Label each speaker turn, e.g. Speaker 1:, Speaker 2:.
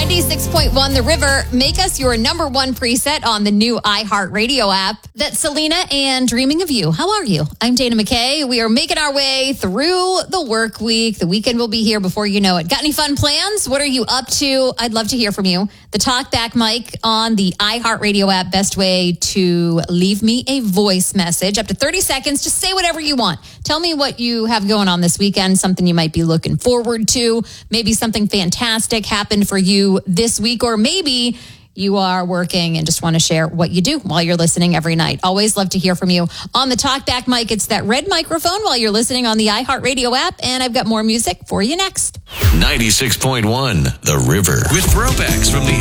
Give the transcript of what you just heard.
Speaker 1: 96.1 The River. Make us your number one preset on the new iHeartRadio app. That's Selena and Dreaming of You. How are you? I'm Dana McKay. We are making our way through the work week. The weekend will be here before you know it. Got any fun plans? What are you up to? I'd love to hear from you. The talkback mic on the iHeartRadio app. Best way to leave me a voice message. Up to 30 seconds. Just say whatever you want. Tell me what you have going on this weekend. Something you might be looking forward to. Maybe something fantastic happened for you this week, or maybe you are working and just want to share what you do while you're listening every night. Always love to hear from you. On the talkback mic, it's that red microphone while you're listening on the iHeartRadio app, and I've got more music for you next.
Speaker 2: 96.1 The River with throwbacks from the